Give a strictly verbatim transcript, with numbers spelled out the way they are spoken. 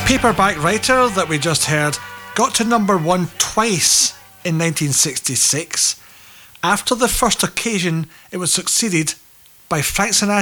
Paperback Writer that we just heard got to number one twice in nineteen sixty-six. After the first occasion, it was succeeded by Frank Sinatra